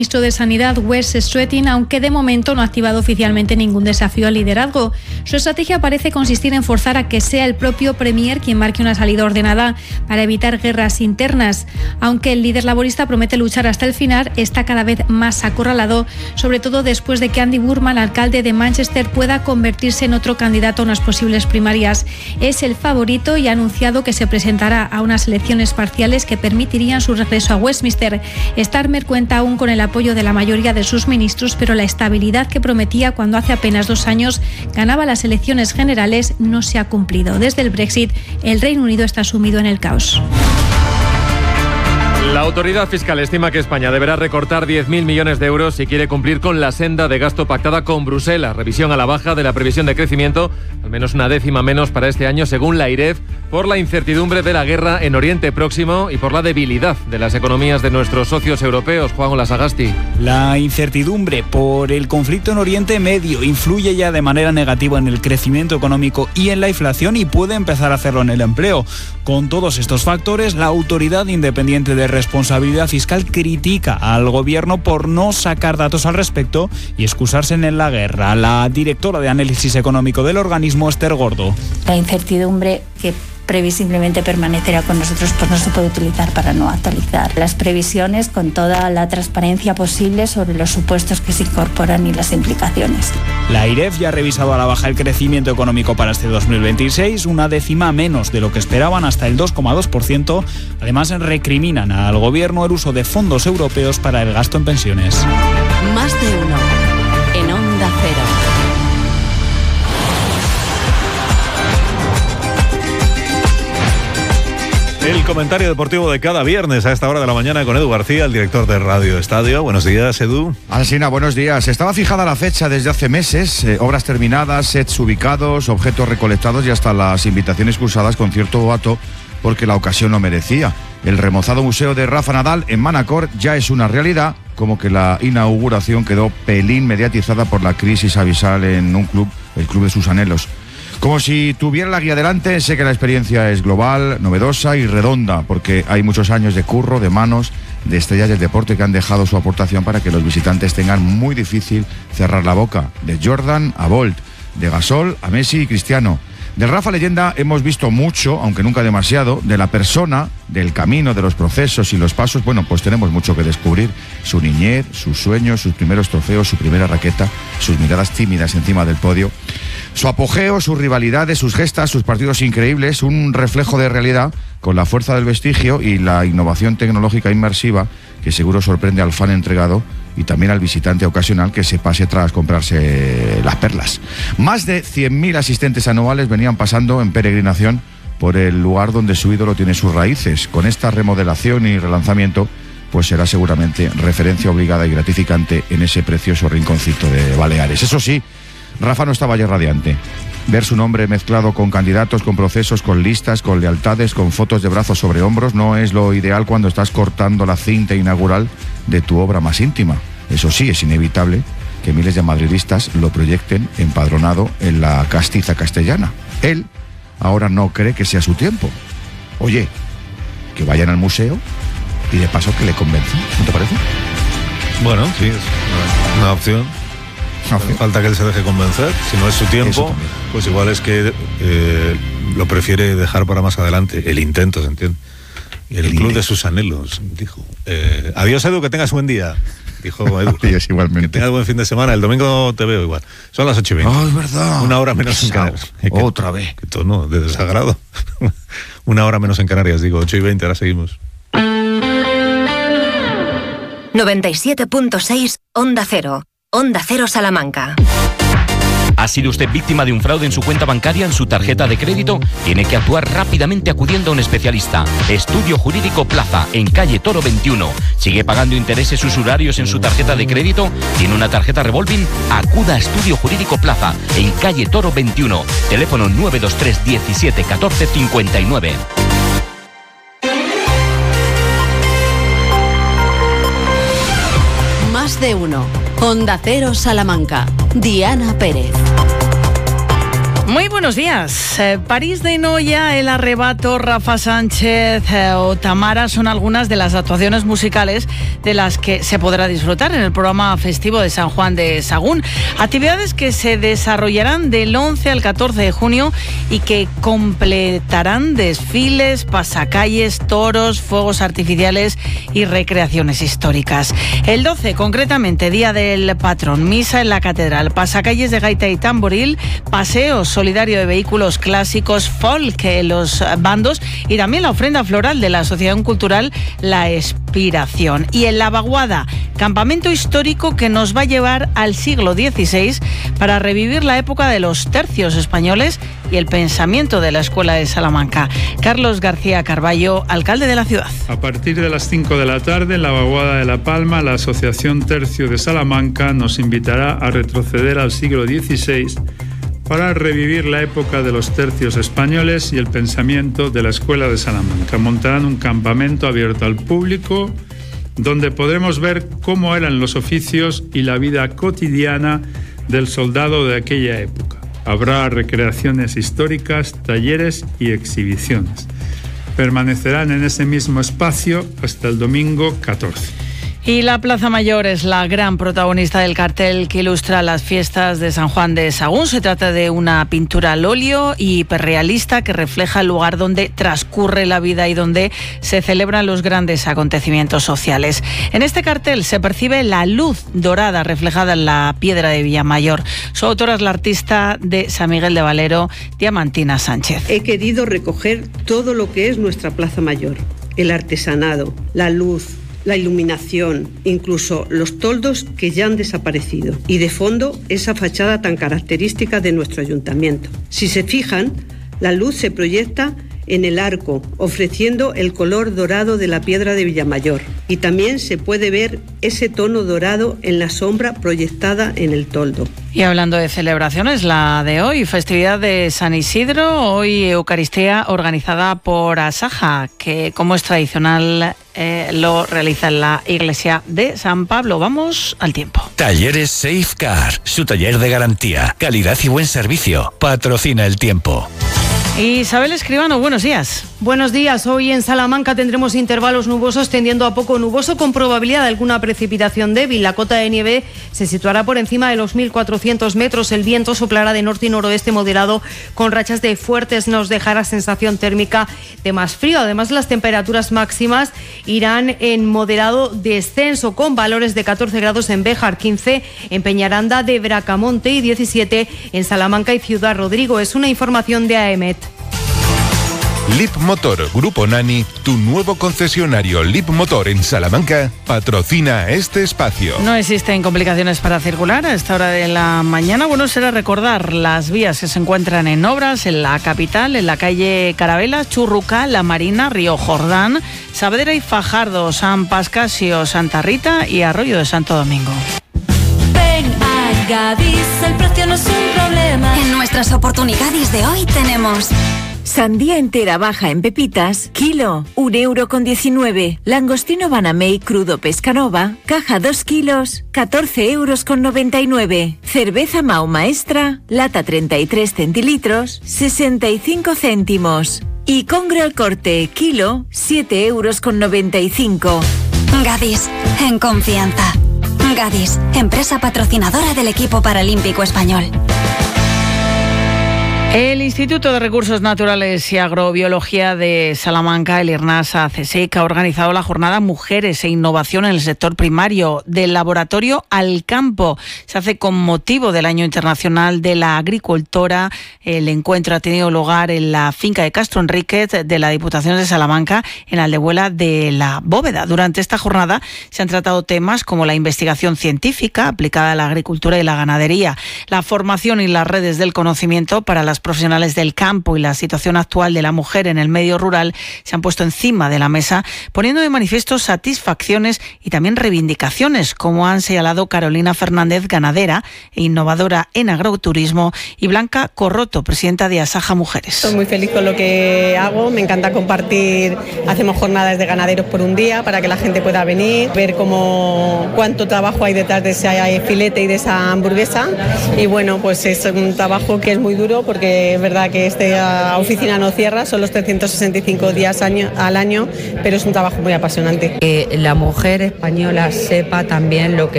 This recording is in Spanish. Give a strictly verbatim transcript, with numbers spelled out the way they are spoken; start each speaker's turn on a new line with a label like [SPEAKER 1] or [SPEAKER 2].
[SPEAKER 1] El ministro de Sanidad, Wes Streeting, aunque de momento no ha activado oficialmente ningún desafío al liderazgo. Su estrategia parece consistir en forzar a que sea el propio Premier quien marque una salida ordenada para evitar guerras internas. Aunque el líder laborista promete luchar hasta el final, está cada vez más acorralado, sobre todo después de que Andy Burnham, alcalde de Manchester, pueda convertirse en otro candidato a unas posibles primarias. Es el favorito y ha anunciado que se presentará a unas elecciones parciales que permitirían su regreso a Westminster. Starmer cuenta aún con el apoyo de la mayoría de sus ministros, pero la estabilidad que prometía cuando hace apenas dos años ganaba las elecciones generales no se ha cumplido. Desde el Brexit, el Reino Unido está sumido en el caos.
[SPEAKER 2] La autoridad fiscal estima que España deberá recortar diez mil millones de euros si quiere cumplir con la senda de gasto pactada con Bruselas. Revisión a la baja de la previsión de crecimiento, al menos una décima menos para este año, según la AIREF, por la incertidumbre de la guerra en Oriente Próximo y por la debilidad de las economías de nuestros socios europeos. Juan Olasagasti.
[SPEAKER 3] La incertidumbre por el conflicto en Oriente Medio influye ya de manera negativa en el crecimiento económico y en la inflación, y puede empezar a hacerlo en el empleo. Con todos estos factores, la Autoridad Independiente de Responsabilidad Fiscal critica al gobierno por no sacar datos al respecto y excusarse en la guerra. La directora de análisis económico del organismo, Esther Gordo.
[SPEAKER 4] La incertidumbre que previsiblemente permanecerá con nosotros, pues no se puede utilizar para no actualizar las previsiones con toda la transparencia posible sobre los supuestos que se incorporan y las implicaciones.
[SPEAKER 3] La AIREF ya ha revisado a la baja el crecimiento económico para este dos mil veintiséis, una décima menos de lo que esperaban, hasta el dos coma dos por ciento. Además, recriminan al gobierno el uso de fondos europeos para el gasto en pensiones.
[SPEAKER 5] Más de uno en Onda Cero.
[SPEAKER 6] El comentario deportivo de cada viernes a esta hora de la mañana con Edu García, el director de Radio Estadio. Buenos días, Edu.
[SPEAKER 7] Alsina, buenos días. Estaba fijada la fecha desde hace meses, eh, obras terminadas, sets ubicados, objetos recolectados y hasta las invitaciones cursadas con cierto boato, porque la ocasión lo merecía. El remozado museo de Rafa Nadal en Manacor ya es una realidad, como que la inauguración quedó pelín mediatizada por la crisis abisal en un club, el club de sus anhelos. Como si tuviera la guía delante, sé que la experiencia es global, novedosa y redonda, porque hay muchos años de curro, de manos, de estrellas del deporte que han dejado su aportación para que los visitantes tengan muy difícil cerrar la boca. De Jordan a Bolt, de Gasol a Messi y Cristiano. De Rafa Leyenda hemos visto mucho, aunque nunca demasiado. De la persona, del camino, de los procesos y los pasos, bueno, pues tenemos mucho que descubrir. Su niñez, sus sueños, sus primeros trofeos, su primera raqueta, sus miradas tímidas encima del podio. Su apogeo, sus rivalidades, sus gestas, sus partidos increíbles, un reflejo de realidad con la fuerza del vestigio y la innovación tecnológica inmersiva que seguro sorprende al fan entregado y también al visitante ocasional que se pase tras comprarse las perlas. Más de cien mil asistentes anuales venían pasando en peregrinación por el lugar donde su ídolo tiene sus raíces. Con esta remodelación y relanzamiento, pues será seguramente referencia obligada y gratificante en ese precioso rinconcito de Baleares. Eso sí, Rafa no estaba ya radiante. Ver su nombre mezclado con candidatos, con procesos, con listas, con lealtades, con fotos de brazos sobre hombros, no es lo ideal cuando estás cortando la cinta inaugural de tu obra más íntima. Eso sí, es inevitable que miles de madridistas lo proyecten empadronado en la castiza castellana. Él ahora no cree que sea su tiempo. Oye, que vayan al museo y de paso que le convenzan, ¿no te parece?
[SPEAKER 6] Bueno, sí, es una, una opción. Okay. Falta que él se deje convencer. Si no es su tiempo, pues igual es que eh, lo prefiere dejar para más adelante. El intento, ¿se entiende? Y el, el club de sus anhelos, dijo. Eh, adiós, Edu, que tengas buen día. Dijo Edu.
[SPEAKER 7] Adiós, igualmente.
[SPEAKER 6] Que tengas buen fin de semana. El domingo te veo igual. Son las ocho y veinte.
[SPEAKER 7] Oh, es verdad.
[SPEAKER 6] Una hora menos en Canarias.
[SPEAKER 7] Otra vez.
[SPEAKER 6] Que todo, no, de desagrado. Una hora menos en Canarias, digo. ocho y veinte, ahora seguimos.
[SPEAKER 5] noventa y siete punto seis Onda Cero. Onda Cero Salamanca.
[SPEAKER 8] ¿Ha sido usted víctima de un fraude en su cuenta bancaria, en su tarjeta de crédito? Tiene que actuar rápidamente acudiendo a un especialista. Estudio Jurídico Plaza, en calle Toro veintiuno. ¿Sigue pagando intereses usurarios en su tarjeta de crédito? ¿Tiene una tarjeta revolving? Acuda a Estudio Jurídico Plaza, en calle Toro veintiuno. Teléfono nueve dos tres diecisiete catorce cincuenta y nueve.
[SPEAKER 5] Más de uno. Onda Cero Salamanca. Diana Pérez.
[SPEAKER 9] Muy buenos días. Eh, París de Noia, El Arrebato, Rafa Sánchez eh, o Tamara son algunas de las actuaciones musicales de las que se podrá disfrutar en el programa festivo de San Juan de Sagún. Actividades que se desarrollarán del once al catorce de junio y que completarán desfiles, pasacalles, toros, fuegos artificiales y recreaciones históricas. El doce, concretamente, Día del Patrón, misa en la catedral, pasacalles de gaita y tamboril, paseos solidario de vehículos clásicos, folk en los bandos y también la ofrenda floral de la Asociación Cultural La Expiración. Y en la vaguada, campamento histórico que nos va a llevar al siglo dieciséis para revivir la época de los tercios españoles y el pensamiento de la Escuela de Salamanca. Carlos García Carballo, alcalde de la ciudad.
[SPEAKER 10] A partir de las cinco de la tarde, en la vaguada de La Palma, la Asociación Tercio de Salamanca nos invitará a retroceder al siglo dieciséis para revivir la época de los tercios españoles y el pensamiento de la Escuela de Salamanca. Montarán un campamento abierto al público donde podremos ver cómo eran los oficios y la vida cotidiana del soldado de aquella época. Habrá recreaciones históricas, talleres y exhibiciones. Permanecerán en ese mismo espacio hasta el domingo catorce.
[SPEAKER 9] Y la Plaza Mayor es la gran protagonista del cartel que ilustra las fiestas de San Juan de Sagún. Se trata de una pintura al óleo y hiperrealista que refleja el lugar donde transcurre la vida y donde se celebran los grandes acontecimientos sociales. En este cartel se percibe la luz dorada reflejada en la piedra de Villamayor. Su autora es la artista de San Miguel de Valero, Diamantina Sánchez.
[SPEAKER 11] He querido recoger todo lo que es nuestra Plaza Mayor, el artesanado, la luz, la iluminación, incluso los toldos que ya han desaparecido y de fondo esa fachada tan característica de nuestro ayuntamiento. Si se fijan, la luz se proyecta en el arco, ofreciendo el color dorado de la piedra de Villamayor, y también se puede ver ese tono dorado en la sombra proyectada en el toldo.
[SPEAKER 9] Y hablando de celebraciones, la de hoy, festividad de San Isidro, hoy Eucaristía organizada por Asaja, que como es tradicional eh, lo realiza en la iglesia de San Pablo. Vamos al tiempo.
[SPEAKER 12] Talleres Safecar, su taller de garantía, calidad y buen servicio. Patrocina el tiempo.
[SPEAKER 9] Isabel Escribano, buenos días.
[SPEAKER 13] Buenos días. Hoy en Salamanca tendremos intervalos nubosos tendiendo a poco nuboso con probabilidad de alguna precipitación débil. La cota de nieve se situará por encima de los mil cuatrocientos metros. El viento soplará de norte y noroeste moderado con rachas de fuertes. Nos dejará sensación térmica de más frío. Además, las temperaturas máximas irán en moderado descenso con valores de catorce grados en Béjar, quince en Peñaranda de Bracamonte y diecisiete en Salamanca y Ciudad Rodrigo. Es una información de A E M E T.
[SPEAKER 14] Lip Motor Grupo Nani, tu nuevo concesionario Lip Motor en Salamanca, patrocina este espacio.
[SPEAKER 9] No existen complicaciones para circular a esta hora de la mañana. Bueno, será recordar las vías que se encuentran en obras en la capital, en la calle Carabela, Churruca, La Marina, Río Jordán, Saavedra y Fajardo, San Pascasio, Santa Rita y Arroyo de Santo Domingo.
[SPEAKER 15] Ven a Gadis, el precio no es un problema.
[SPEAKER 5] En nuestras oportunidades de hoy tenemos sandía entera baja en pepitas, kilo, un euro con diecinueve. Langostino Banamey crudo Pescanova, caja dos kilos, catorce euros con noventa y nueve. Cerveza Mau Maestra, lata treinta y tres centilitros, sesenta y cinco céntimos. Y Congre al corte, kilo, siete euros con noventa y cinco.
[SPEAKER 16] Gadis, en confianza. Gadis, empresa patrocinadora del equipo paralímpico español.
[SPEAKER 9] El Instituto de Recursos Naturales y Agrobiología de Salamanca, el IRNASA CSIC, ha organizado la jornada Mujeres e Innovación en el Sector Primario, del Laboratorio al Campo. Se hace con motivo del Año Internacional de la Agricultora. El encuentro ha tenido lugar en la finca de Castro Enríquez de la Diputación de Salamanca, en Aldehuela de la Bóveda. Durante esta jornada se han tratado temas como la investigación científica aplicada a la agricultura y la ganadería, la formación y las redes del conocimiento para las profesionales del campo y la situación actual de la mujer en el medio rural se han puesto encima de la mesa, poniendo de manifiesto satisfacciones y también reivindicaciones, como han señalado Carolina Fernández, ganadera e innovadora en agroturismo, y Blanca Corroto, presidenta de Asaja Mujeres.
[SPEAKER 17] Estoy muy feliz con lo que hago, me encanta compartir, hacemos jornadas de ganaderos por un día para que la gente pueda venir, ver cómo, cuánto trabajo hay detrás de ese filete y de esa hamburguesa, y bueno, pues es un trabajo que es muy duro porque porque es verdad que esta oficina no cierra, son los trescientos sesenta y cinco días año, al año, pero es un trabajo muy apasionante.
[SPEAKER 18] Que la mujer española sepa también lo que